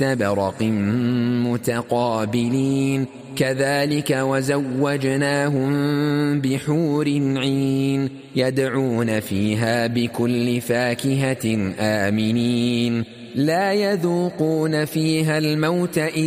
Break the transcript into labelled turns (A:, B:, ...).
A: استبرق متقابلين كذلك وزوجناهم بحور عين يدعون فيها بكل فاكهة آمنين لا يذوقون فيها الموت